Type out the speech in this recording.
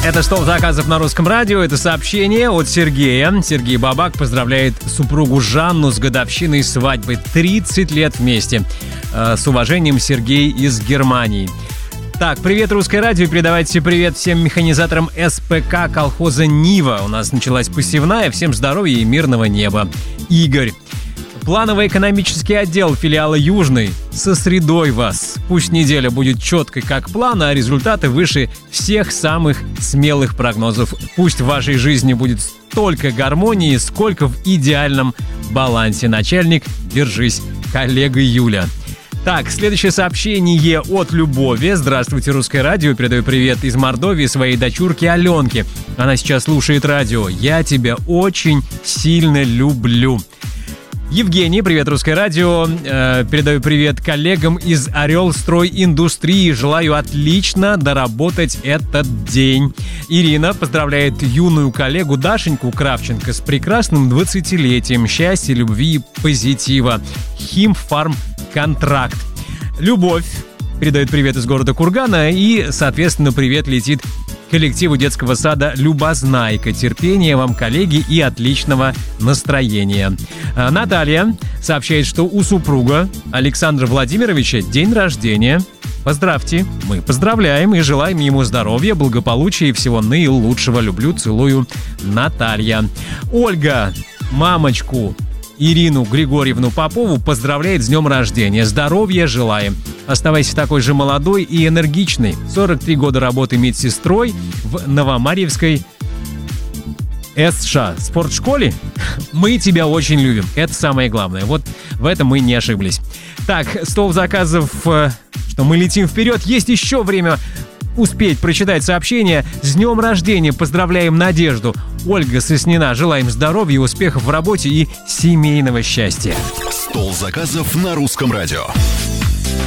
Это стол заказов на Русском радио. Это сообщение от Сергея. Сергей Бабак поздравляет супругу Жанну с годовщиной свадьбы. 30 лет вместе. С уважением, Сергей из Германии. Так, привет, Русское радио. Передавайте привет всем механизаторам СПК колхоза «Нива». У нас началась посевная. Всем здоровья и мирного неба. Игорь. Плановый экономический отдел филиала «Южный». Со средой вас. Пусть неделя будет четкой, как план, а результаты выше всех самых смелых прогнозов. Пусть в вашей жизни будет столько гармонии, сколько в идеальном балансе. Начальник, держись. Коллега Юля. Так, следующее сообщение от Любови. Здравствуйте, Русское радио. Передаю привет из Мордовии своей дочурке Аленке. Она сейчас слушает радио. Я тебя очень сильно люблю. Евгений, привет, Русское радио. Передаю привет коллегам из Орел-стройиндустрии. Желаю отлично доработать этот день. Ирина поздравляет юную коллегу Дашеньку Кравченко с прекрасным 20-летием. Счастья, любви и позитива. Химфарм-контракт. Любовь передает привет из города Кургана. И, соответственно, привет летит коллективу детского сада «Любознайка». Терпения вам, коллеги, и отличного настроения. Наталья сообщает, что у супруга Александра Владимировича день рождения. Поздравьте. Мы поздравляем и желаем ему здоровья, благополучия и всего наилучшего. Люблю, целую, Наталья. Ольга, мамочку Ирину Григорьевну Попову поздравляет с днем рождения. Здоровья желаем. Оставайся такой же молодой и энергичной. 43 года работы медсестрой в Новомарьевской СШ спортшколе. Мы тебя очень любим. Это самое главное. Вот в этом мы не ошиблись. Так, стол заказов, что мы летим вперед. Есть еще время успеть прочитать сообщение. С днем рождения поздравляем Надежду. Ольга Соснина. Желаем здоровья, успехов в работе и семейного счастья. Стол заказов на Русском радио.